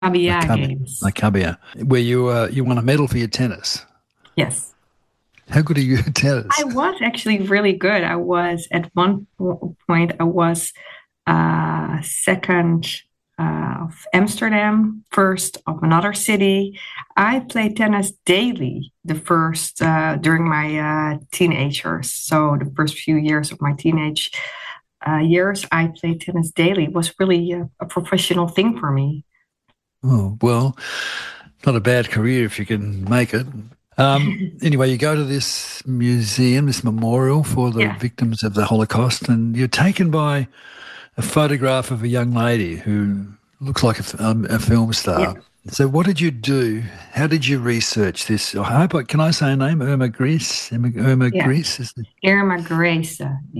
Maccabi, Games. Maccabi, where you won a medal for your tennis. Yes. How good are you at I tennis? was actually really good. I was at one point, I was second of Amsterdam, first of another city. I played tennis daily the first during my teenagers. So the first few years of my teenage years, I played tennis daily. It was really a professional thing for me. Oh, well, not a bad career if you can make it. Anyway, you go to this museum, this memorial for the Yeah. victims of the Holocaust, and you're taken by a photograph of a young lady who looks like a film Yeah. star. So, what did you do? How did you research this? I hope can I say a name? Irma Gris. Irma Yeah. Gris is the. Irma Grace,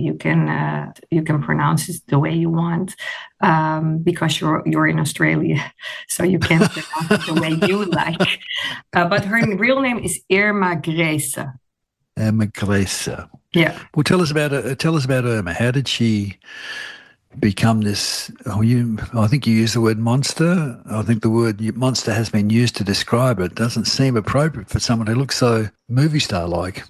you can pronounce it the way you want because you're in Australia, so you can pronounce it the way you like. But her real name is Irma Grace. Irma Gris. Yeah. Well, tell us about Irma. How did she become this? I think you used the word monster. I think the word monster has been used to describe it. Doesn't seem appropriate for someone who looks so movie star like.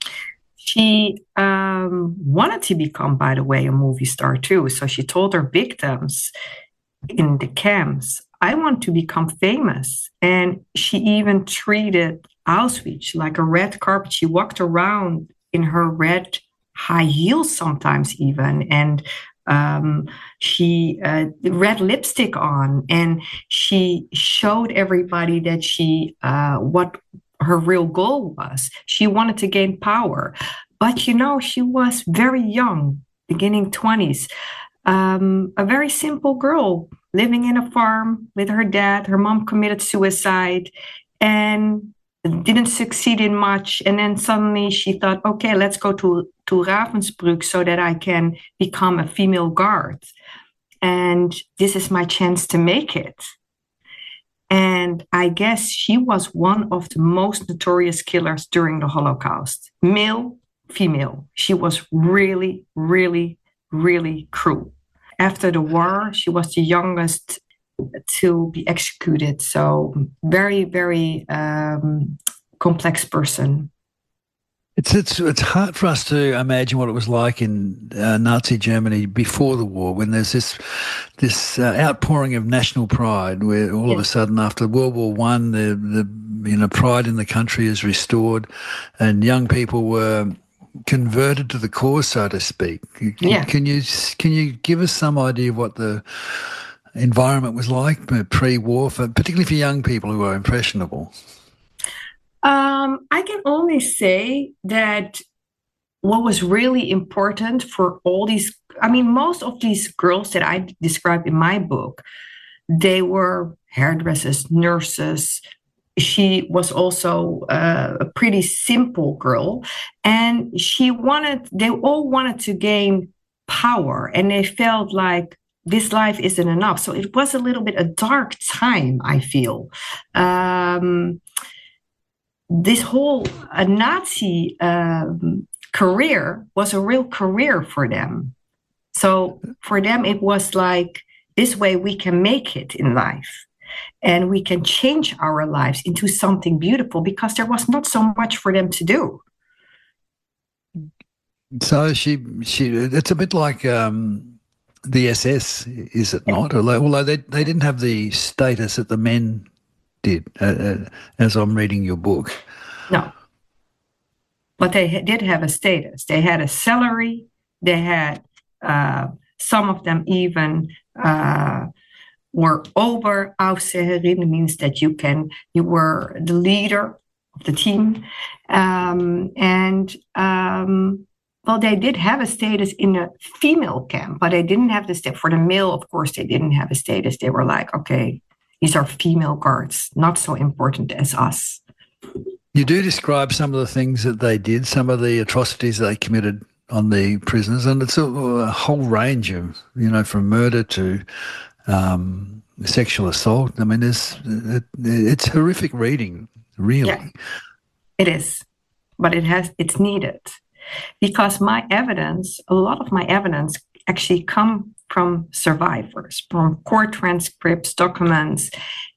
She wanted to become, by the way, a movie star too. So she told her victims in the camps, I want to become famous. And she even treated Auschwitz like a red carpet. She walked around in her red high heels sometimes even, and she red lipstick on, and she showed everybody that she what her real goal was. She wanted to gain power, but she was very young, beginning 20s, a very simple girl living in a farm with her dad. Her mom committed suicide and didn't succeed in much. And then suddenly she thought, okay, let's go to Ravensbrück so that I can become a female guard. And this is my chance to make it. And I guess she was one of the most notorious killers during the Holocaust, male, female. She was really, really, really cruel. After the war, she was the youngest to be executed. So very, very complex person. It's hard for us to imagine what it was like in Nazi Germany before the war, when there's this outpouring of national pride, where all of a Yes. sudden after World War One, the pride in the country is restored, and young people were converted to the cause, so to speak. Yeah. Can you give us some idea of what the environment was like pre-war, particularly for young people who are impressionable? I can only say that what was really important for all these, I mean, most of these girls that I described in my book, they were hairdressers, nurses. She was also a pretty simple girl, and they all wanted to gain power, and they felt like this life isn't enough. So it was a little bit a dark time, I feel. This whole Nazi career was a real career for them. So for them, it was like this way we can make it in life and we can change our lives into something beautiful because there was not so much for them to do. So she it's a bit like the SS, is it Yeah. not? Although they didn't have the status that the men did, as I'm reading your book. No, but they did have a status. They had a salary. They had uh, some of them even were over Aufseherin, means that you were the leader of the team. And well, they did have a status in a female camp, but they didn't have the status. For the male, of course, they didn't have a status. They were like, okay, these are female guards, not so important as us. You do describe some of the things that they did, some of the atrocities they committed on the prisoners, and it's a whole range of, from murder to sexual assault. I mean, it's horrific reading, Yeah, really. it is, but it's needed because a lot of my evidence actually come from survivors, from court transcripts, documents,